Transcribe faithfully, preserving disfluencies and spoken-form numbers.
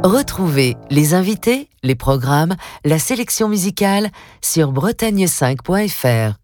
Retrouvez les invités, les programmes, la sélection musicale sur bretagne cinq point f r.